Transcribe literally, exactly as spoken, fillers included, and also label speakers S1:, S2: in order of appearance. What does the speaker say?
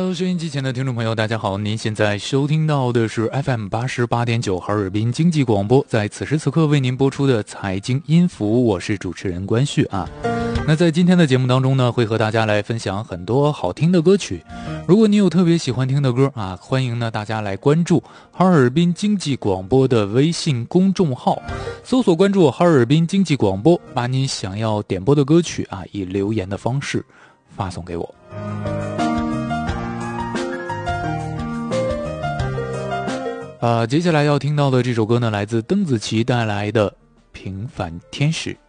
S1: Hello， 收音机前的听众朋友，大家好！您现在收听到的是 F M 八十八点九哈尔滨经济广播，在此时此刻为您播出的财经音符，我是主持人关旭啊。那在今天的节目当中呢，会和大家来分享很多好听的歌曲。如果你有特别喜欢听的歌啊，欢迎呢大家来关注哈尔滨经济广播的微信公众号，搜索关注哈尔滨经济广播，把你想要点播的歌曲啊，以留言的方式发送给我。呃，接下来要听到的这首歌呢，来自邓紫棋带来的《平凡天使》。